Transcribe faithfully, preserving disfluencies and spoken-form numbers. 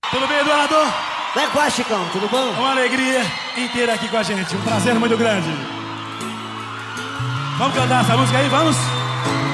Tudo bem, Eduardo? Vai com Chicão, tudo bom? Uma alegria inteira aqui com a gente, um prazer muito grande. Vamos cantar essa música aí, vamos?